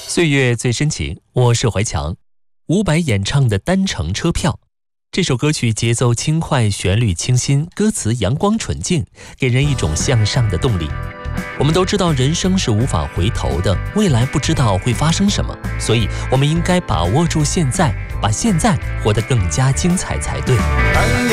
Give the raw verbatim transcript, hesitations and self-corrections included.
岁月最深情，我是怀强。伍佰演唱的《单程车票》这首歌曲节奏轻快，旋律清新，歌词阳光纯净，给人一种向上的动力。我们都知道人生是无法回头的，未来不知道会发生什么，所以我们应该把握住现在，把现在活得更加精彩才对。